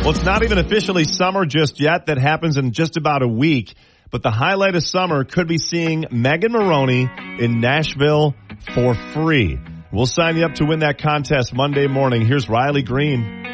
Well, it's not even officially summer just yet. That happens in just about a week. But the highlight of summer could be seeing Megan Moroney in Nashville for free. We'll sign you up to win that contest Monday morning. Here's Riley Green.